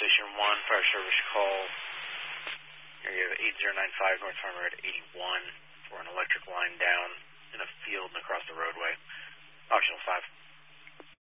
Station 1, fire service call. Area 8095 North Farm Road 81 for an electric line down in a field in